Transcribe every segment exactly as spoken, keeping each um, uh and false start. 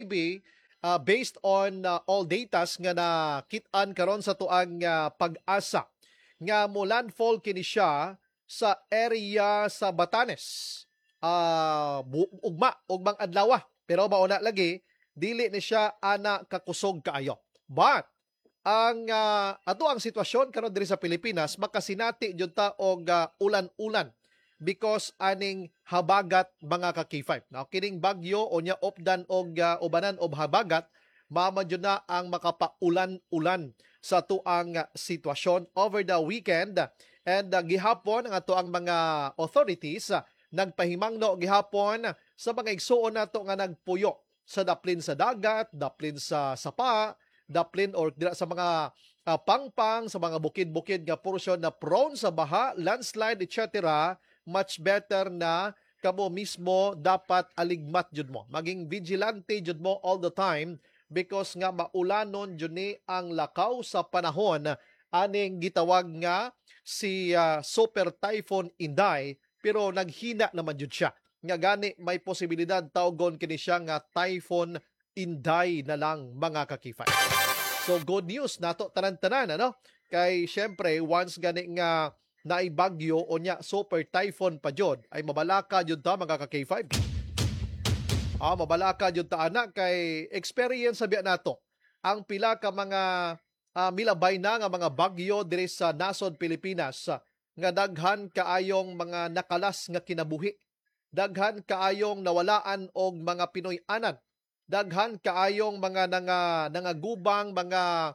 maybe uh, based on uh, all datas nga nakit-an karon sa tuang uh, pag-asa nga mo landfall kini siya sa area sa Batanes. Uh, ugma, ugmang adlaw. Pero mauna lagi, dili ni siya ana kakusog kaayo. But ang uh, ato ang sitwasyon karon diri sa Pilipinas makasinati jud ta og uh, ulan-ulan because aning habagat mga ka K five. Now kining bagyo o nya opdan og uh, ubanan og habagat mama jud na ang makapaulan-ulan sa tuang uh, sitwasyon over the weekend and uh, gihapon ang ato ang mga authorities uh, nagpahimangno gihapon sa mga igsuon nato nga nagpuyo sa daplin sa dagat, daplin sa sapa, daplin or sa mga uh, pangpang, sa mga bukid-bukid nga portion na prone sa baha, landslide, et cetera, much better na kamo mismo dapat aligmat jud mo. Maging vigilante jud mo all the time because nga maulanon jud ni ang lakaw sa panahon aning gitawag nga si uh, Super Typhoon Inday pero naghina naman jud siya. Nga gani may posibilidad tawgon kini siya nga Typhoon Inday na lang mga kakifay. So good news nato tanan-tanan ano? Kay syempre once gani nga naibagyo o nya super typhoon pa jud ay mabalaka jud ta mga ka-K five. Ah mabalaka jud ta ana kay experience sabi nato ang pila ka mga uh, milabay na nga mga bagyo diri sa nasod Pilipinas uh, nga daghan kaayong mga nakalas nga kinabuhi. Daghan kaayong nawalaan og mga Pinoy anan. Daghan kaayong mga nanga nangagubang mga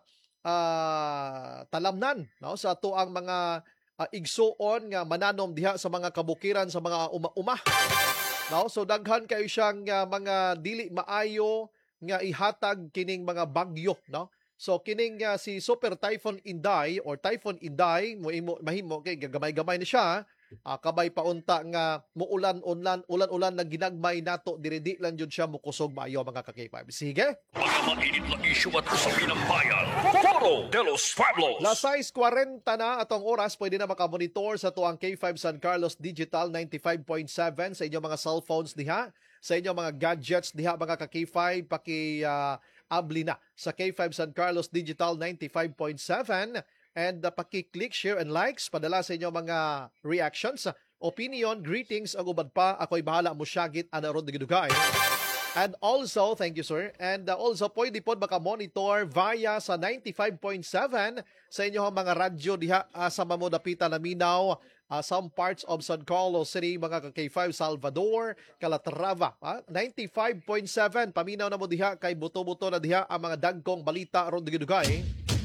uh, talamnan no sa ato ang mga uh, igsuon nga mananom diha sa mga kabukiran sa mga uma-uma. No? So daghan kayo siyang uh, mga dili maayo nga ihatag kining mga bagyo, no? So kining uh, si Super Typhoon Inday or Typhoon Inday mo mahimo kay gamay-gamay ni siya. Uh, kabay paunta nga muulan-ulan ulan-ulan na ginagmay nato diri-di lang jud siya mukusog maayo mga ka-K five. Sige. Mga mainit na isyu at usapin ng bayan. Foro de los Pueblos. La sais kuwarenta na atong oras, pwede na makamonitor sa tuang K five San Carlos Digital ninety-five point seven sa inyong mga cellphones diha, sa inyong mga gadgets diha mga ka-K five, paki uh, abli na sa K five San Carlos Digital ninety-five point seven. And uh, paki-click, share, and likes. Padala sa inyo mga reactions, opinion, greetings, ang ubad pa. Ako'y bahala mo syagit, ana ron digidugay. And also, thank you sir, and uh, also pwede po maka-monitor via sa ninety-five point seven sa inyong mga radyo diha uh, sa mamodapita na minaw, uh, some parts of San Carlos City, mga ka-K five, Salvador, Calatrava. Uh, ninety-five point seven, paminaw na mo diha, kay buto-buto na diha ang mga dagkong balita ron digidugay.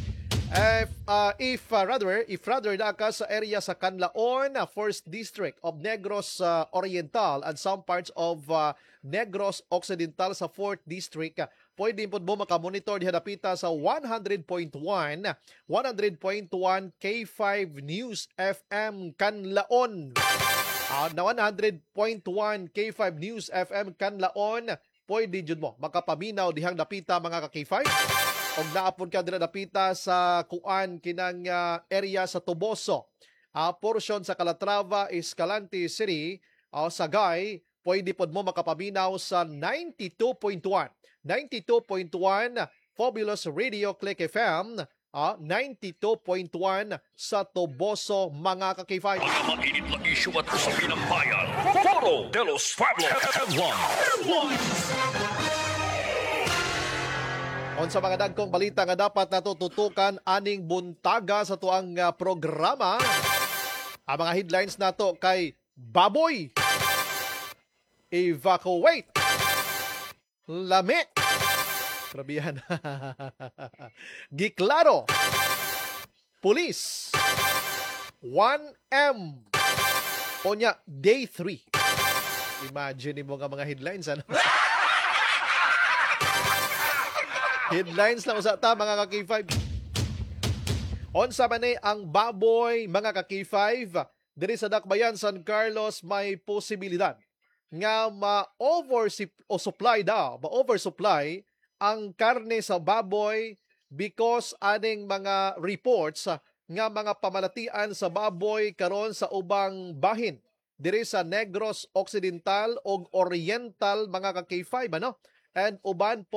If, uh, if uh, rather, if rather na ka sa area sa Canlaon, uh, first District of Negros uh, Oriental and some parts of uh, Negros Occidental sa fourth District, uh, pwede po mo makamonitor diha dapita sa one hundred point one, one hundred point one K five News F M Canlaon. Uh, na one hundred point one K five News F M Canlaon, pwede jud mo makapaminaw dihang dapita mga ka-K five. Og naapod ka dira dapita sa kuan kinang uh, area sa Toboso. Uh, portion sa Calatrava, Escalante City, uh, Sagay, pwede pod mo makapaminaw sa ninety-two point one. ninety-two point one Fabulous Radio Click F M, uh, ninety-two point one sa Toboso mga ka-K five. Mga mainit na isyu at usapin ng bayan. Foro de los Pueblos. On sa mga dagkong balita nga dapat natututukan aning buntaga sa tuang uh, programa. Ang mga headlines nato kay Baboy, Evacuate, Lami, Grabihan, Giklaro, Police, one M, Onya, Day three. Imagine mo nga mga headlines, ano? Headlines lang usa ta mga ka-K five. Unsa man ni ang baboy mga ka-K five diri sa Dakbayan San Carlos may posibilidad nga ma-over o supply daw, ma-oversupply ang karne sa baboy because aning mga reports nga mga pamalatian sa baboy karon sa ubang bahin diri sa Negros Occidental ug Oriental mga ka-K five ano, and uban